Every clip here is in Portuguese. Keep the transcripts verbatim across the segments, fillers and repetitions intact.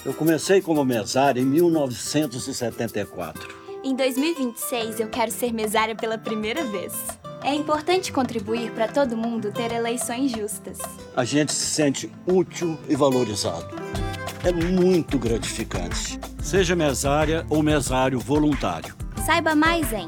Eu comecei como mesário em mil novecentos e setenta e quatro. Em dois mil e vinte e seis, eu quero ser mesária pela primeira vez. É importante contribuir para todo mundo ter eleições justas. A gente se sente útil e valorizado. É muito gratificante. Seja mesária ou mesário voluntário. Saiba mais em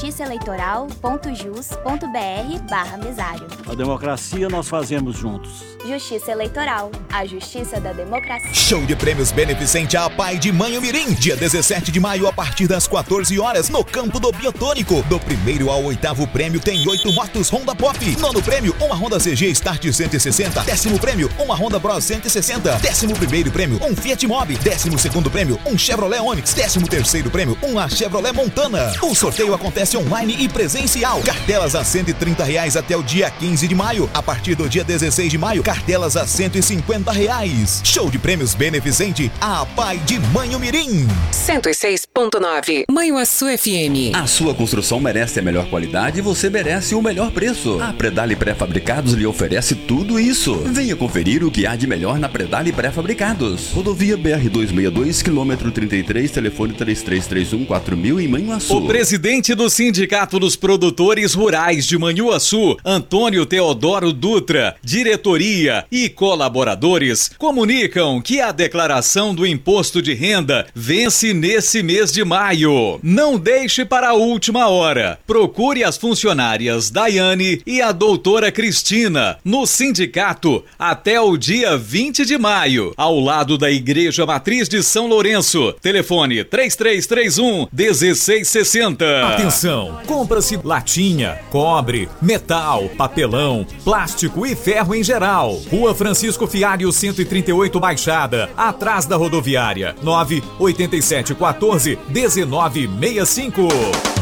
justiçaeleitoral.jus.br barra mesário. A democracia nós fazemos juntos. Justiça Eleitoral, a justiça da democracia. Show de prêmios beneficente à Pai de Manhumirim, dia dezessete de maio a partir das quatorze horas no campo do Biotônico. Do primeiro ao oitavo prêmio tem oito motos Honda Pop. Nono prêmio, uma Honda C G Start cento e sessenta. Décimo prêmio, uma Honda Bros cento e sessenta. Décimo primeiro prêmio, um Fiat Mobi. Décimo segundo prêmio, um Chevrolet Onix. Décimo terceiro prêmio, uma Chevrolet Montana. O sorteio acontece online e presencial. Cartelas a cento e trinta reais até o dia quinze de maio. A partir do dia dezesseis de maio, cartelas a cento e cinquenta reais. Show de prêmios beneficente à Pai de Manhumirim. cento e seis ponto nove Manhuaçu F M. A sua construção merece a melhor qualidade e você merece o melhor preço. A Predale Pré-Fabricados lhe oferece tudo isso. Venha conferir o que há de melhor na Predale Pré-Fabricados. Rodovia B R duzentos e sessenta e dois, quilômetro trinta e três, telefone três três três um quatro mil em Manhuaçu. O presidente do Sindicato dos Produtores Rurais de Manhuaçu, Antônio Teodoro Dutra, diretoria e colaboradores comunicam que a declaração do imposto de renda vence nesse mês de maio. Não deixe para a última hora. Procure as funcionárias Daiane e a doutora Cristina no sindicato até o dia vinte de maio, ao lado da Igreja Matriz de São Lourenço. Telefone três três três um, um seis sessenta. Atenção, compra-se latinha, cobre, metal, papelão, plástico e ferro em geral. Rua Francisco Fiário cento e trinta e oito Baixada, atrás da rodoviária. nove oito sete um quatro um nove seis cinco.